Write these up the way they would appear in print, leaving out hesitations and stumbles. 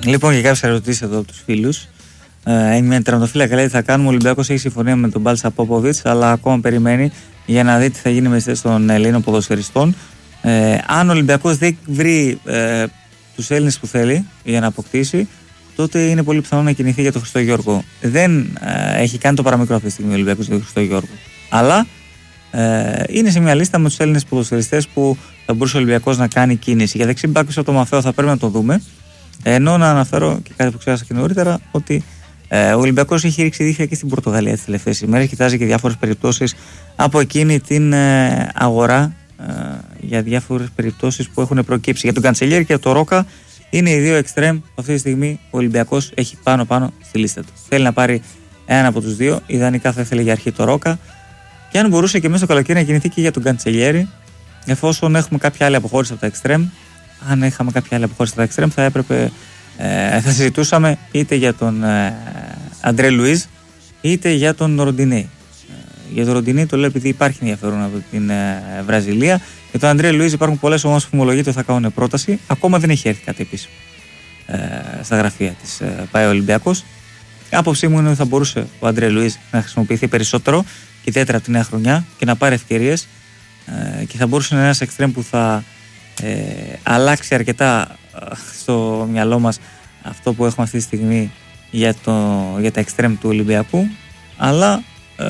Λοιπόν, και κάποιες ερωτήσεις εδώ από τους φίλους. Με τερματοφύλακα λέει: θα κάνουμε. Ο Ολυμπιακός έχει συμφωνία με τον Μπάλτσα Πόποβιτς, αλλά ακόμα περιμένει για να δει τι θα γίνει με τις θέσεις των Ελλήνων ποδοσφαιριστών. Αν ο Ολυμπιακός δεν βρει τους Έλληνες που θέλει για να αποκτήσει, τότε είναι πολύ πιθανό να κινηθεί για τον Χριστό Γιώργο. Δεν έχει κάνει το παραμικρό αυτή τη στιγμή ο Ολυμπιακός για τον Χριστό Γιώργο. Αλλά είναι σε μια λίστα με τους Έλληνες ποδοσφαιριστές που θα μπορούσε ο Ολυμπιακός να κάνει κίνηση. Για δεξί μπακ πίσω από το Μαθαίο θα πρέπει να το δούμε. Ενώ να αναφέρω και κάτι που ξέχασα και νωρίτερα, ότι ο Ολυμπιακός έχει ρίξει δίχτυα και στην Πορτογαλία τις τελευταίες ημέρες. Κοιτάζει και διάφορες περιπτώσεις από εκείνη την αγορά για διάφορες περιπτώσεις που έχουν προκύψει. Για τον Καντσελιέρη και τον Ρόκα είναι οι δύο εξτρέμ. Αυτή τη στιγμή ο Ολυμπιακός έχει πάνω στη λίστα του. Θέλει να πάρει έναν από τους δύο. Ιδανικά θα ήθελε για αρχή το Ρόκα. Και αν μπορούσε και μέσα στο καλοκαίρι να κινηθεί και για τον Καντσελιέρη, εφόσον έχουμε κάποια άλλη αποχώρηση από τα εξτρέμ. Αν είχαμε κάποια άλλη αποχώρηση από τα εξτρέμ, θα έπρεπε. Θα συζητούσαμε είτε για τον Αντρέ Λουίζ είτε για τον Ροντινέι. Για τον Ροντινέι το λέω επειδή υπάρχει ενδιαφέρον από την Βραζιλία. Για τον Αντρέ Λουίζ υπάρχουν πολλές ομάδες που φημολογείται ότι θα κάνουν πρόταση. Ακόμα δεν έχει έρθει κάτι επίσημο στα γραφεία της ΠΑΕ Ολυμπιακός. Άποψή μου είναι ότι θα μπορούσε ο Αντρέ Λουίζ να χρησιμοποιηθεί περισσότερο και ιδιαίτερα από τη νέα χρονιά και να πάρει ευκαιρίες και θα μπορούσε να είναι ένας εξτρέμ που θα αλλάξει αρκετά στο μυαλό μας αυτό που έχουμε αυτή τη στιγμή για τα εξτρέμ του Ολυμπιακού, αλλά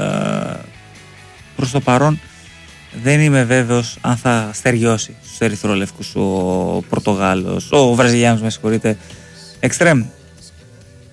προς το παρόν δεν είμαι βέβαιος αν θα στεριώσει στους ερυθρόλευκους ο Βραζιλιάνος, με συγχωρείτε, εξτρέμ.